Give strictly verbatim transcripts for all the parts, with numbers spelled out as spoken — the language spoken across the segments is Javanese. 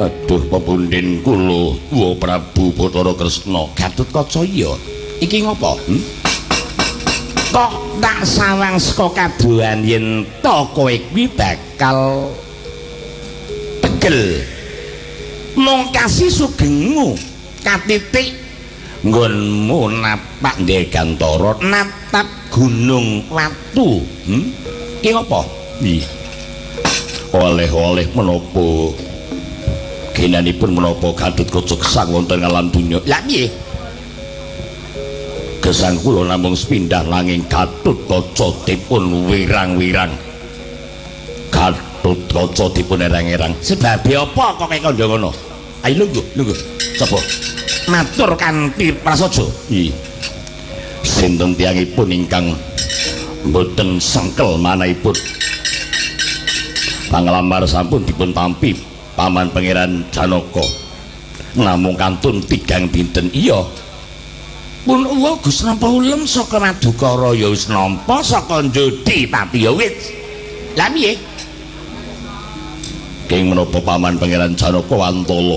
Aduh pepunden kula Wa Prabu Bathara Kresna Gatotkaca iya iki ngopo hmm? Kok tak sawang saka kaduhan yen to kowe kuwi bakal tegel mung kasih sugengmu katitik nggonmu napak Ndhe Gantara natap gunung watu hmm? Iki ngopo iki oleh-oleh menapa genanipun menapa Gatotkaca gesang wonten alam donya. Lah piye? Gesang kula namung sepindah nanging Gatotkaca dipun wirang-wirang. Gatotkaca dipun erang-erang. Sebabe apa kok kaya kandha ngono? Ayo lungguh, lungguh. Sapa? Matur kanthi prasaja. Nggih. Sinten tiyangipun ingkang mboten sengkel manahipun. Panglamar sampun dipun tampi Paman Pangeran Janaka namung kantun tigang dinten iya pun uwa Gus nampa ulem saka Madukara ya wis nampa saka Njodhi tapi ya wis lha piye king menapa Paman Pangeran Janaka Wantala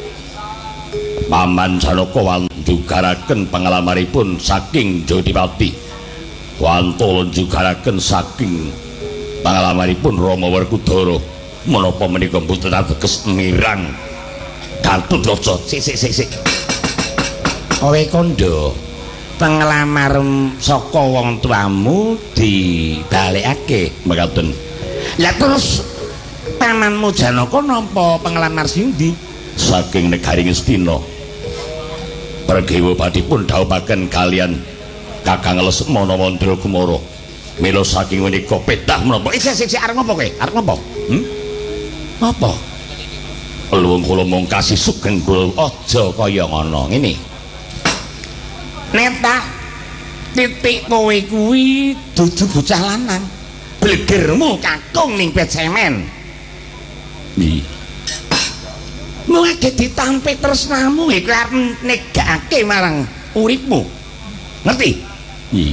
Paman Janaka wanjugaraken panglamaripun saking Jodhipati Wantala njugaraken saking panglamaripun Rama Werkudara menapa menika mboten ateges mirang Gatotkaca sik sik sik sik kowe kandha penglamar saka wong tuamu dibalekake mekaten lah terus pamanmu Janaka nampa penglamar sindi saking negari Ngastina Pradewa badipun dhawuhaken kalian Kakang Lesmana Mandra Kumara mila saking menika pedah menapa isih sik arep ngopo kowe arep ngopo hm apa luwung kula mung kasih sugeng kula aja kaya ngono ngene nek tak titik kowe kuwi dudu bocah lanang blegermu kakung ning Besemen iki mung age ditampi tresnamu iku arep negake marang uripmu ngerti iki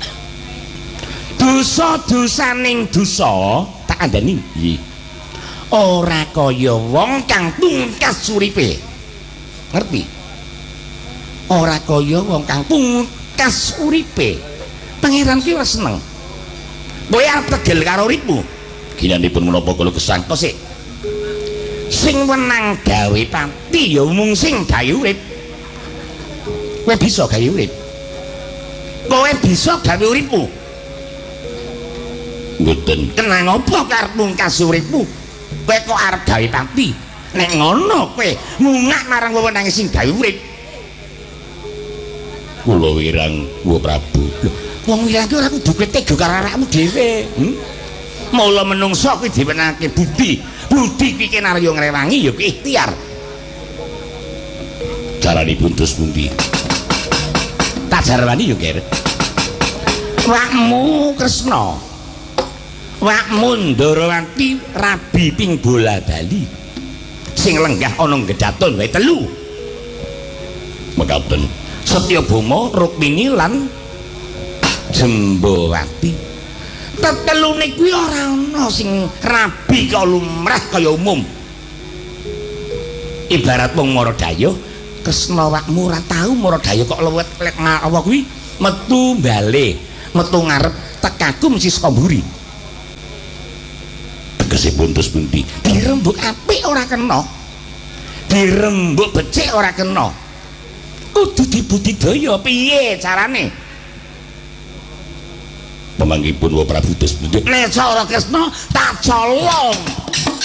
dosa-dosaning dosa tak andani nggih ora kaya wong kang pungkas uripe ngerti ora kaya wong kang pungkas uripe pangeran ki ora seneng kowe arep tegel karo uripmu ginanipun menapa kula gesang sik sing wenang gawe pati ya mung sing gawe urip kowe bisa gawe urip kowe bisa gawe uripmu mboten kenang apa karep mungkas uripmu kowe kok arep gawe pati nek ngono kowe mungak marang wewenang sing gawe urip kula wirang Wa Prabu wong wirang ki ora kudu tega karo awakmu dhewe hmm? mula menungso kuwi diwenangake budi budi kuwi kinarya ngrewangi ya kuwi ikhtiar caranipun terus pundi tak jarwani yo kere wakmu Kresna wakmu Ndarawati rabi ping bola bali sing lenggah ana nggedaton wae telu mekaten Setyabama Rukmini lan Jembawati tetelune kuwi ora ana sing rabi kaya lumrah kaya umum ibarat wong Maradaya Kresna wakmu ora tau Maradaya kok lewet lek apa kuwi metu bale metu ngarep tekaku mesti saka mburi tegesipun terus pundi dirembuk apik ora kena dirembuk becik ora kena kudu dibudidaya piye carane pemanggipun Wa Prabu terus pundi nek cara Kresna tak colong